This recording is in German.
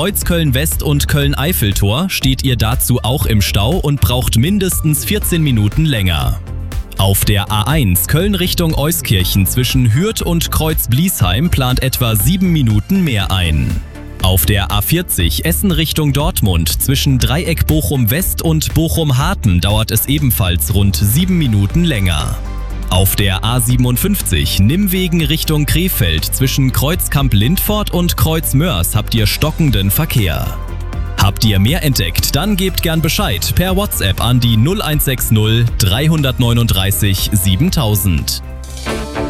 Kreuz Köln-West und Köln-Eiffeltor steht ihr dazu auch im Stau und braucht mindestens 14 Minuten länger. Auf der A1 Köln Richtung Euskirchen zwischen Hürth und Kreuz-Bliesheim plant etwa 7 Minuten mehr ein. Auf der A40 Essen Richtung Dortmund zwischen Dreieck Bochum-West und Bochum-Harten dauert es ebenfalls rund 7 Minuten länger. Auf der A57 Nimwegen Richtung Krefeld zwischen Kreuzkamp-Lindfort und Kreuz-Mörs habt ihr stockenden Verkehr. Habt ihr mehr entdeckt, dann gebt gern Bescheid per WhatsApp an die 0160 339 7000.